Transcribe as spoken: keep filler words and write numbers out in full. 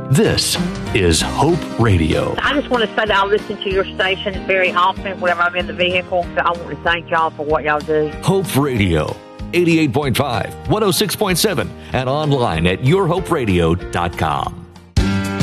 This is Hope Radio. I just want to say that I listen to your station very often whenever I'm in the vehicle. So I want to thank y'all for what y'all do. Hope Radio, eighty-eight point five, one oh six point seven, and online at your hope radio dot com.